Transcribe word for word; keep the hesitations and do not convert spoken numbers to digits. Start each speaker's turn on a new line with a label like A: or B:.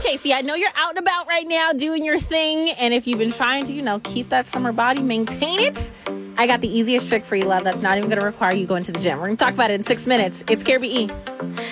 A: Casey, I know you're out and about right now doing your thing. And if you've been trying to, you know, keep that summer body, maintain it, I got the easiest trick for you, love. That's not even going to require you going to the gym. We're going to talk about it in six minutes. It's Care B E.